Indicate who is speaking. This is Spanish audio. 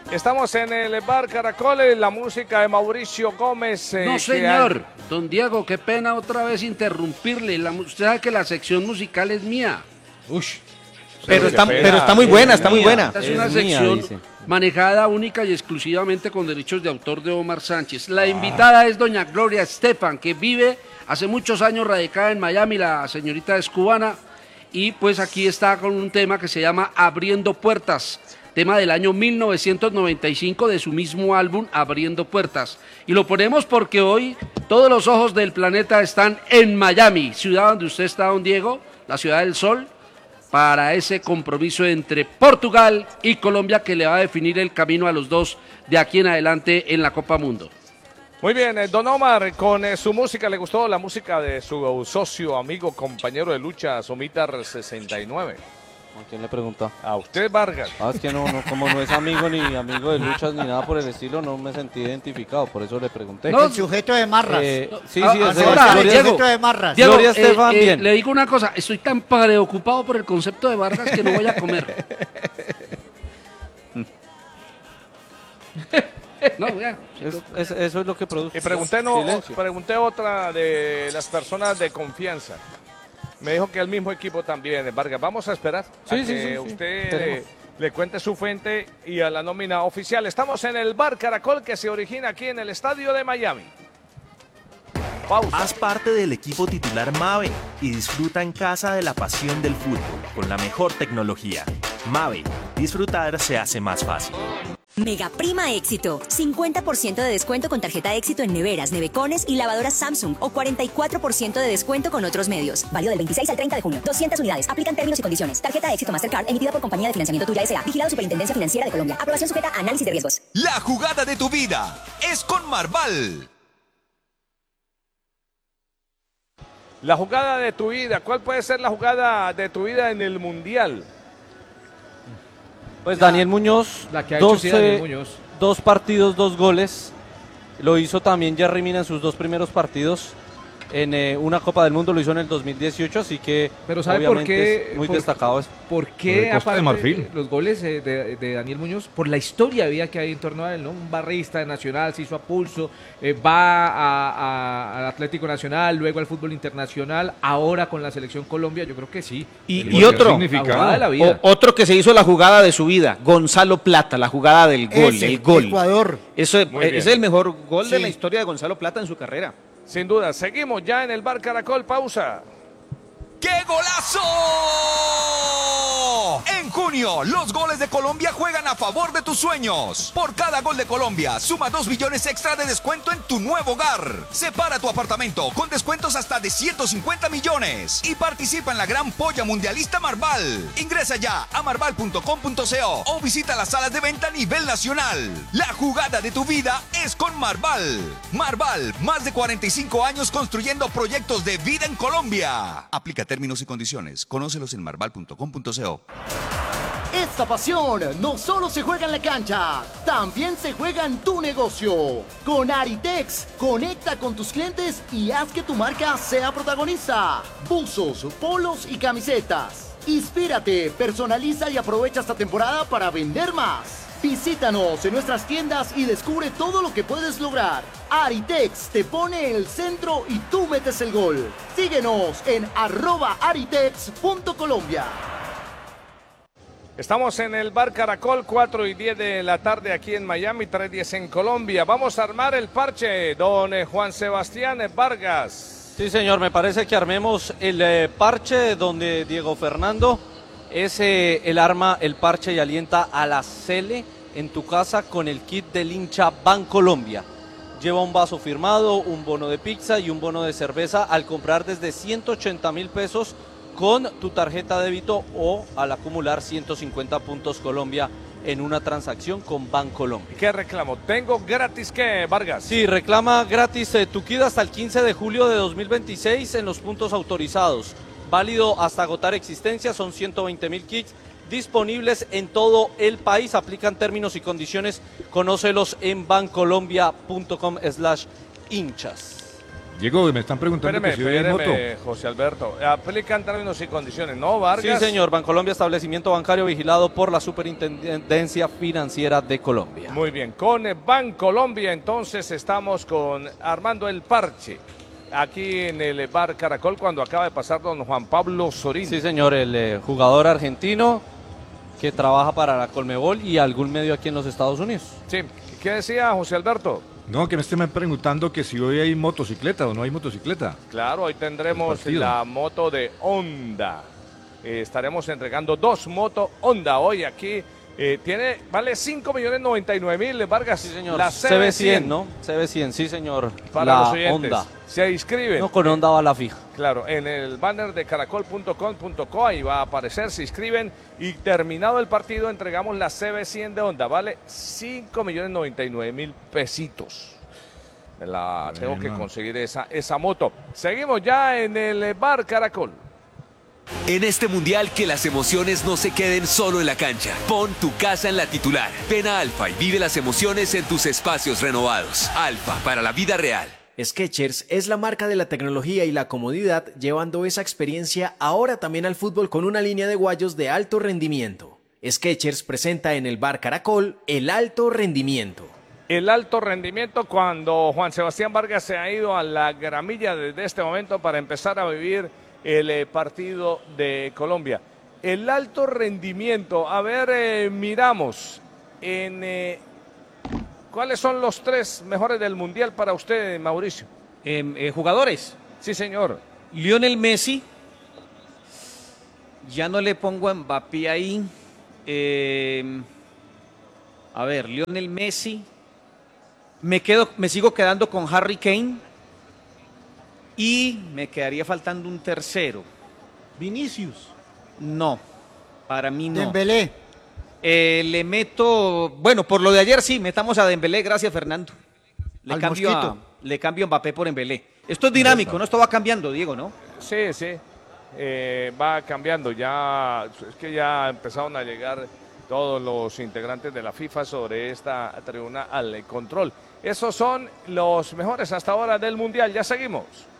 Speaker 1: Estamos en el Bar Caracol, la música de Mauricio Gómez.
Speaker 2: No, señor. Don Diego, qué pena otra vez interrumpirle. Usted sabe que la sección musical es mía.
Speaker 3: Ush. Pero está muy buena, está muy buena.
Speaker 2: Esta es una sección manejada única y exclusivamente con derechos de autor de Omar Sánchez. La invitada es doña Gloria Estefan, que vive hace muchos años radicada en Miami. La señorita es cubana y pues aquí está con un tema que se llama Abriendo Puertas. Tema del año 1995 de su mismo álbum Abriendo Puertas. Y lo ponemos porque hoy todos los ojos del planeta están en Miami, ciudad donde usted está, don Diego, la ciudad del sol, para ese compromiso entre Portugal y Colombia que le va a definir el camino a los dos de aquí en adelante en la Copa Mundo.
Speaker 1: Muy bien, don Omar, con su música, ¿le gustó la música de su socio, amigo, compañero de lucha, Somitar 69?
Speaker 4: ¿A quién le pregunta?
Speaker 1: A usted, Vargas.
Speaker 4: Es que no, como no es amigo ni amigo de luchas ni nada por el estilo, no me sentí identificado, por eso le pregunté.
Speaker 5: No, el sujeto de Marras.
Speaker 4: Sí, es
Speaker 5: el sujeto de Marras.
Speaker 2: Diego,
Speaker 4: Gloria Estefan, bien.
Speaker 2: Le digo una cosa, estoy tan preocupado por el concepto de Vargas que no voy a comer. No, ya.
Speaker 4: Eso es lo que produce.
Speaker 1: Y pregunté otra de las personas de confianza. Me dijo que el mismo equipo también, Vargas. Vamos a esperar a que usted le cuente su fuente y a la nómina oficial. Estamos en el Bar Caracol que se origina aquí en el estadio de Miami. Pausa.
Speaker 6: Haz parte del equipo titular Mave y disfruta en casa de la pasión del fútbol con la mejor tecnología. Mave, disfrutar se hace más fácil.
Speaker 7: Mega Prima Éxito. 50% de descuento con tarjeta Éxito en neveras, nevecones y lavadoras Samsung o 44% de descuento con otros medios. Válido del 26 al 30 de junio. 200 unidades. Aplican términos y condiciones. Tarjeta Éxito Mastercard emitida por Compañía de Financiamiento Tuya S.A. Vigilado Superintendencia Financiera de Colombia. Aprobación sujeta a análisis de riesgos.
Speaker 8: La jugada de tu vida es con Marval.
Speaker 1: La jugada de tu vida. ¿Cuál puede ser la jugada de tu vida en el Mundial?
Speaker 4: Pues Daniel Muñoz,
Speaker 3: la que ha hecho Daniel Muñoz.
Speaker 4: 2 partidos, 2 goles. Lo hizo también Jerry Mina en sus 2 primeros partidos. En una Copa del Mundo lo hizo en el 2018, así que
Speaker 3: pero ¿sabe por qué?
Speaker 4: Es muy destacado.
Speaker 3: ¿Por qué
Speaker 9: Costa de Marfil?
Speaker 3: Los goles de Daniel Muñoz? Por la historia de vida que hay en torno a él, ¿no? Un barrista de Nacional, se hizo a pulso, va al Atlético Nacional, luego al fútbol internacional, ahora con la Selección Colombia, yo creo que sí.
Speaker 9: Y otro, otro que se hizo la jugada de su vida, Gonzalo Plata, la jugada del gol, el gol.
Speaker 5: Ecuador.
Speaker 9: Eso es el mejor gol de la historia de Gonzalo Plata en su carrera.
Speaker 1: Sin duda, seguimos ya en el Bar Caracol, pausa.
Speaker 8: ¡Qué golazo! En junio, los goles de Colombia juegan a favor de tus sueños. Por cada gol de Colombia, suma 2 millones extra de descuento en tu nuevo hogar. Separa tu apartamento con descuentos hasta de 150 millones. Y participa en la gran polla mundialista Marval. Ingresa ya a marval.com.co o visita las salas de venta a nivel nacional. La jugada de tu vida es con Marval. Marval, más de 45 años construyendo proyectos de vida en Colombia. Aplica términos y condiciones. Conócelos en marval.com.co.
Speaker 10: Esta pasión no solo se juega en la cancha, también se juega en tu negocio. Con Aritex, conecta con tus clientes y haz que tu marca sea protagonista. Buzos, polos y camisetas. Inspírate, personaliza y aprovecha esta temporada para vender más. Visítanos en nuestras tiendas y descubre todo lo que puedes lograr. Aritex te pone en el centro y tú metes el gol. Síguenos en @aritex.colombia.
Speaker 1: Estamos en el Bar Caracol, 4:10 de la tarde aquí en Miami, 3:10 en Colombia. Vamos a armar el parche, don Juan Sebastián Vargas.
Speaker 4: Sí, señor, me parece que armemos el parche donde Diego Fernando es el arma, el parche y alienta a la Cele en tu casa con el kit del hincha Bancolombia. Lleva un vaso firmado, un bono de pizza y un bono de cerveza al comprar desde 180.000 pesos con tu tarjeta de débito o al acumular 150 puntos Colombia en una transacción con Bancolombia.
Speaker 1: ¿Qué reclamo? ¿Tengo gratis qué, Vargas?
Speaker 4: Sí, reclama gratis tu kit hasta el 15 de julio de 2026 en los puntos autorizados. Válido hasta agotar existencia, son 120.000 kits disponibles en todo el país. Aplican términos y condiciones, conócelos en bancolombia.com/hinchas.
Speaker 11: Diego, me están preguntando que si hoy hay moto.
Speaker 1: José Alberto, aplican términos y condiciones, ¿no, Vargas?
Speaker 4: Sí, señor. Bancolombia, establecimiento bancario vigilado por la Superintendencia Financiera de Colombia.
Speaker 1: Muy bien, con Bancolombia entonces estamos con Armando el Parche, aquí en el Bar Caracol, cuando acaba de pasar don Juan Pablo Sorín.
Speaker 4: Sí, señor, el jugador argentino que trabaja para la Colmebol y algún medio aquí en los Estados Unidos.
Speaker 1: Sí, ¿qué decía José Alberto?
Speaker 11: No, que me estén preguntando que si hoy hay motocicleta o no hay motocicleta.
Speaker 1: Claro, hoy tendremos la moto de Honda. Estaremos entregando 2 motos Honda hoy aquí. Vale 5.099.000, Vargas.
Speaker 4: Sí, señor.
Speaker 1: La
Speaker 4: CB100, ¿no? CB100, sí, señor.
Speaker 1: Para los oyentes. Honda. Se inscriben.
Speaker 4: No, con Honda va la fija.
Speaker 1: Claro, en el banner de caracol.com.co, ahí va a aparecer, se inscriben y terminado el partido entregamos la CB100 de Honda. Vale 5.099.000 pesitos. Tengo que conseguir esa moto. Seguimos ya en el Bar Caracol.
Speaker 12: En este mundial, que las emociones no se queden solo en la cancha. Pon tu casa en la titular. Ven a Alfa y vive las emociones en tus espacios renovados. Alfa, para la vida real.
Speaker 13: Skechers es la marca de la tecnología y la comodidad, llevando esa experiencia ahora también al fútbol con una línea de guayos de alto rendimiento. Skechers presenta en el Bar Caracol el alto rendimiento.
Speaker 1: El alto rendimiento cuando Juan Sebastián Vargas se ha ido a la gramilla desde este momento para empezar a vivir el partido de Colombia. El alto rendimiento, a ver, miramos ¿cuáles son los 3 mejores del Mundial para usted, Mauricio?
Speaker 9: ¿Jugadores?
Speaker 1: Sí, señor.
Speaker 9: Lionel Messi. Ya no le pongo a Mbappé ahí. A ver, Lionel Messi. Me sigo quedando con Harry Kane. Y me quedaría faltando un tercero.
Speaker 5: Vinicius.
Speaker 9: No, para mí no.
Speaker 5: Dembélé.
Speaker 9: Le meto, bueno, por lo de ayer sí, metamos a Dembélé, gracias Fernando. Le cambio a Mbappé por Dembélé. Esto es dinámico, ¿no? Esto va cambiando, Diego, ¿no?
Speaker 1: Sí, sí, va cambiando. Ya, es que ya empezaron a llegar todos los integrantes de la FIFA sobre esta tribuna al control. Esos son los mejores hasta ahora del Mundial. Ya seguimos.